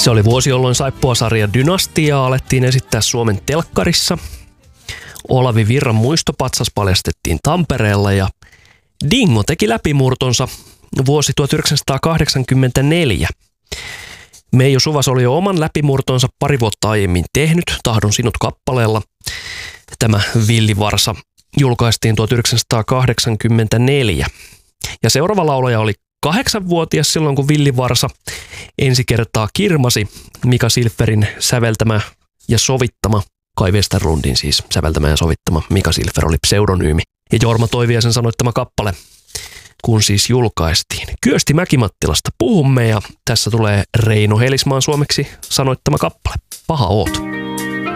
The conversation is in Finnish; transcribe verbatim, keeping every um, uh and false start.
Se oli vuosi, jolloin Saippua-sarja Dynastiaa alettiin esittää Suomen telkkarissa. Olavi Virran muistopatsas paljastettiin Tampereella ja Dingo teki läpimurtonsa vuosi tuhatyhdeksänsataakahdeksankymmentäneljä. Meijo Suvas oli jo oman läpimurtonsa pari vuotta aiemmin tehnyt Tahdon sinut kappaleella. Tämä Villivarsa julkaistiin tuhatyhdeksänsataakahdeksankymmentäneljä. Ja seuraava laulaja oli kahdeksanvuotias silloin, kun Villivarsa ensi kertaa kirmasi. Mika Silferin säveltämä ja sovittama, Kai Westerlundin siis säveltämä ja sovittama Mika Silfer oli pseudonyymi. Ja Jorma Toiviaisen sanoittama kappale, kun siis julkaistiin. Kyösti Mäkimattilasta puhumme ja tässä tulee Reino Helismaan suomeksi sanoittama kappale. Paha oot.